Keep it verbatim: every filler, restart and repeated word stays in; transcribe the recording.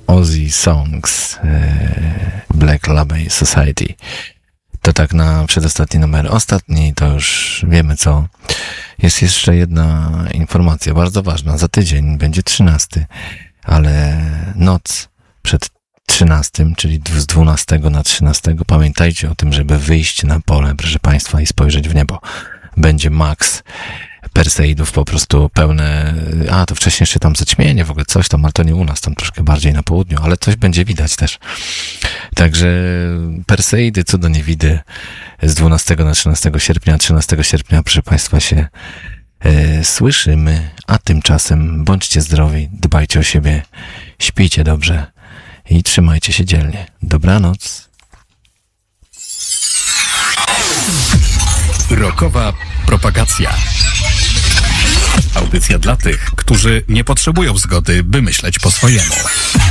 Ozzy Songs, Black Label Society. To tak na przedostatni numer. Ostatni to już wiemy co. Jest jeszcze jedna informacja, bardzo ważna. Za tydzień będzie trzynasty, ale noc przed trzynastym, czyli z dwunastego na trzynastego. Pamiętajcie o tym, żeby wyjść na pole, proszę Państwa, i spojrzeć w niebo. Będzie maks Perseidów po prostu pełne, a to wcześniej jeszcze tam zaćmienie, w ogóle coś tam, ale to nie u nas, tam troszkę bardziej na południu, ale coś będzie widać też. Także Perseidy, cudo niewidy z dwunastego na trzynastego sierpnia, trzynastego sierpnia, proszę Państwa, się e, słyszymy, a tymczasem bądźcie zdrowi, dbajcie o siebie, śpijcie dobrze i trzymajcie się dzielnie. Dobranoc. Rockowa propagacja. Audycja dla tych, którzy nie potrzebują zgody, by myśleć po swojemu.